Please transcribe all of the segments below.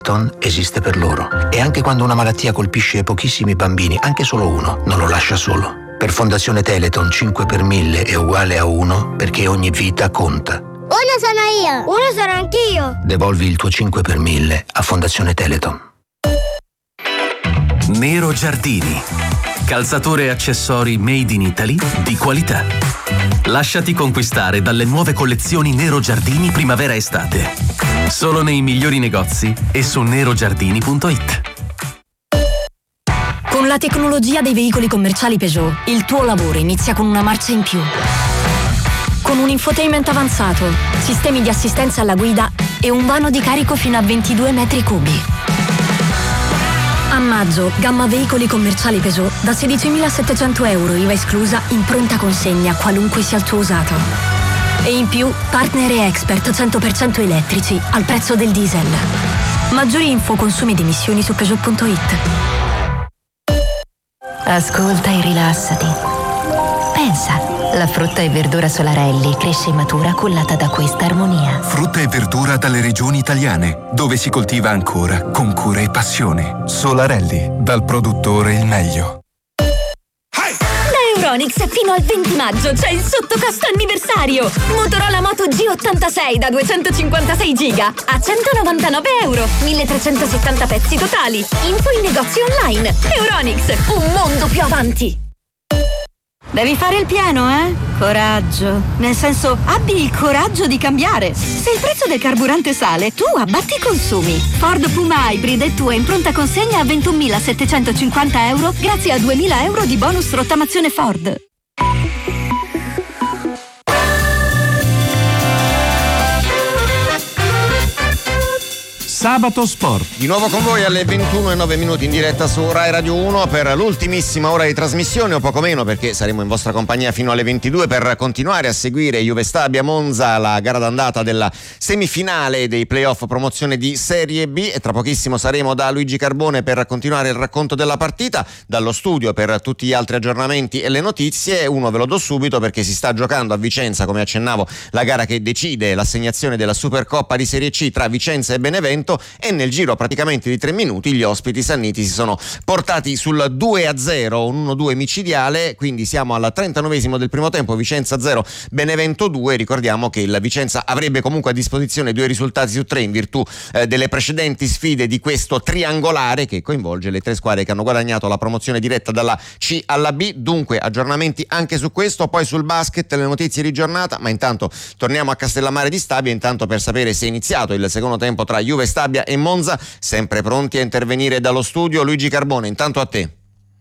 esiste per loro. E anche quando una malattia colpisce pochissimi bambini, anche solo uno, non lo lascia solo. Per Fondazione Teleton 5 per 1000 è uguale a 1 perché ogni vita conta. Uno sono io. Uno sono anch'io. Devolvi il tuo 5 per 1000 a Fondazione Teleton. Nero Giardini. Calzature e accessori made in Italy di qualità. Lasciati conquistare dalle nuove collezioni Nero Giardini primavera-estate. Solo nei migliori negozi e su nerogiardini.it. Con la tecnologia dei veicoli commerciali Peugeot, il tuo lavoro inizia con una marcia in più. Con un infotainment avanzato, sistemi di assistenza alla guida e un vano di carico fino a 22 metri cubi. A maggio, gamma veicoli commerciali Peugeot da 16.700 euro IVA esclusa in pronta consegna qualunque sia il tuo usato. E in più, partner e expert 100% elettrici al prezzo del diesel. Maggiori info, consumi ed emissioni su Peugeot.it. Ascolta e rilassati. Pensa, la frutta e verdura Solarelli cresce e matura cullata da questa armonia. Frutta e verdura dalle regioni italiane, dove si coltiva ancora con cura e passione. Solarelli, dal produttore il meglio. Euronics fino al 20 maggio c'è il sottocosto anniversario. Motorola Moto G86 da 256 giga a 199 euro, 1370 pezzi totali. Info in negozi online. Euronics, un mondo più avanti. Devi fare il pieno, eh? Coraggio. Nel senso, abbi il coraggio di cambiare. Se il prezzo del carburante sale, tu abbatti i consumi. Ford Puma Hybrid è tua in pronta consegna a 21.750 euro grazie a 2.000 euro di bonus rottamazione Ford. Sabato Sport. Di nuovo con voi alle 21:09 in diretta su Rai Radio 1 per l'ultimissima ora di trasmissione, o poco meno, perché saremo in vostra compagnia fino alle 22 per continuare a seguire Juve Stabia Monza, la gara d'andata della semifinale dei playoff promozione di Serie B, e tra pochissimo saremo da Luigi Carbone per continuare il racconto della partita, dallo studio per tutti gli altri aggiornamenti e le notizie. Uno ve lo do subito perché si sta giocando a Vicenza, come accennavo, la gara che decide l'assegnazione della Supercoppa di Serie C tra Vicenza e Benevento, e nel giro praticamente di 3 minuti gli ospiti sanniti si sono portati sul 2-0, un 1-2 micidiale, quindi siamo al 39esimo del primo tempo, Vicenza 0, Benevento 2. Ricordiamo che il Vicenza avrebbe comunque a disposizione 2 risultati su 3 in virtù delle precedenti sfide di questo triangolare che coinvolge le 3 squadre che hanno guadagnato la promozione diretta dalla C alla B. Dunque aggiornamenti anche su questo, poi sul basket le notizie di giornata, ma intanto torniamo a Castellammare di Stabia, intanto per sapere se è iniziato il secondo tempo tra Juve Stabia e Monza, sempre pronti a intervenire dallo studio Luigi Carbone, intanto a te.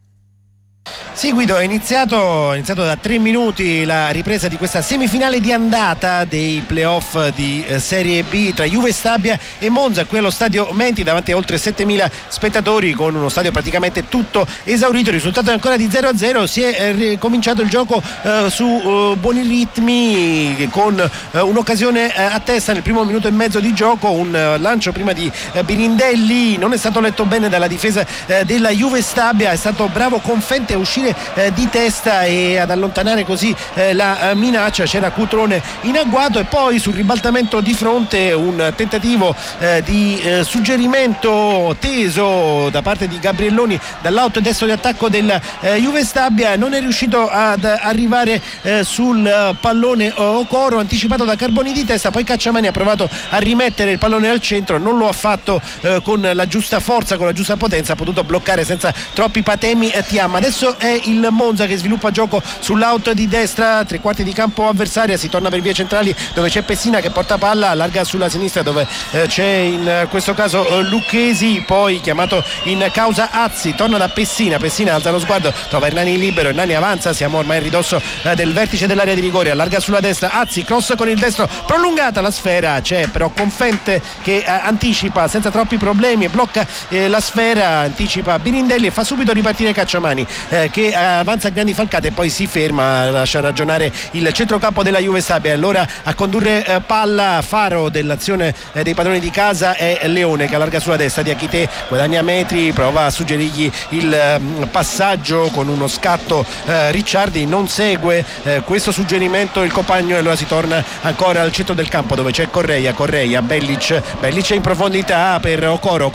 Sì, Guido, è iniziato da 3 minuti la ripresa di questa semifinale di andata dei playoff di Serie B tra Juve Stabia e Monza qui allo stadio Menti davanti a oltre 7.000 spettatori, con uno stadio praticamente tutto esaurito. Il risultato è ancora di 0-0, si è cominciato il gioco su buoni ritmi, con un'occasione a testa nel primo minuto e mezzo di gioco, un lancio prima di Birindelli, non è stato letto bene dalla difesa della Juve Stabia, è stato bravo Confente a uscire di testa e ad allontanare così la minaccia. C'era Cutrone in agguato, e poi sul ribaltamento di fronte un tentativo di suggerimento teso da parte di Gabrielloni dall'out destro di attacco del Juve Stabia, non è riuscito ad arrivare sul pallone Okoro, anticipato da Carboni di testa, poi Cacciamani ha provato a rimettere il pallone al centro, non lo ha fatto con la giusta forza, con la giusta potenza, ha potuto bloccare senza troppi patemi Tiam. Adesso è il Monza che sviluppa gioco sull'out di destra, 3/4 di campo avversaria, si torna per vie centrali dove c'è Pessina che porta palla, allarga sulla sinistra dove c'è in questo caso Lucchesi, poi chiamato in causa Azzi, torna da Pessina alza lo sguardo, trova Hernani libero, Hernani avanza, siamo ormai a ridosso del vertice dell'area di rigore, allarga sulla destra Azzi, cross con il destro, prolungata la sfera, c'è però Confente che anticipa senza troppi problemi e blocca la sfera, anticipa Birindelli e fa subito ripartire Cacciamani che avanza a grandi falcate e poi si ferma, lascia ragionare il centrocampo della Juve Stabia. Allora a condurre palla faro dell'azione dei padroni di casa è Leone che allarga sulla destra, Diachité guadagna metri, prova a suggerirgli il passaggio con uno scatto, Ricciardi non segue questo suggerimento il compagno, e allora si torna ancora al centro del campo dove c'è Correia, Bellic in profondità per Okoro